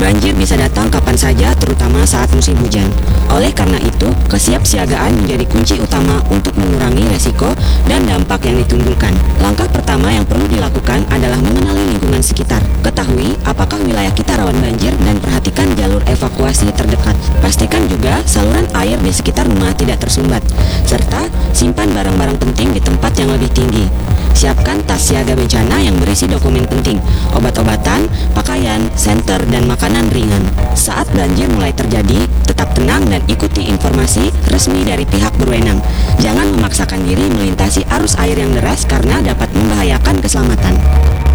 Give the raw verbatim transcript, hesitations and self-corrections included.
Banjir bisa datang kapan saja, terutama saat musim hujan. Oleh karena itu, kesiapsiagaan menjadi kunci utama untuk mengurangi resiko dan dampak yang ditimbulkan. Langkah pertama yang perlu dilakukan adalah mengenali lingkungan sekitar. Ketahui apakah wilayah kita rawan banjir dan perhatikan jalur evakuasi terdekat. Pastikan juga saluran air di sekitar rumah tidak tersumbat, serta simpan barang-barang penting di tempat yang lebih tinggi. Siapkan tas siaga bencana yang berisi dokumen penting, obat-obatan, pakaian, senter, dan makanan ringan. Saat banjir mulai terjadi, tetap tenang dan ikuti informasi resmi dari pihak berwenang. Jangan memaksakan diri melintasi arus air yang deras karena dapat membahayakan keselamatan.